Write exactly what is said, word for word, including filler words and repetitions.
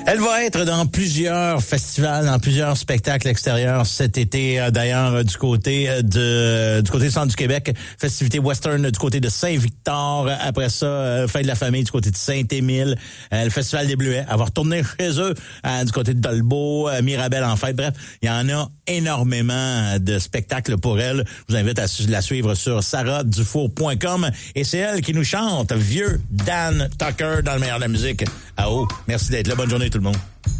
Elle va être dans plusieurs festivals, dans plusieurs spectacles extérieurs cet été. D'ailleurs, du côté de du côté du centre du Québec, festivités western du côté de Saint-Victor. Après ça, fête de la famille du côté de Saint-Émile. Le festival des Bleuets. Elle va retourner chez eux du côté de Dolbeau, Mirabel en fête. Bref, il y en a énormément de spectacles pour elle. Je vous invite à la suivre sur sarah dufour point com. Et c'est elle qui nous chante Vieux Dan Tucker dans le meilleur de la musique. Ah oh, merci d'être là. Bonne journée tout le monde.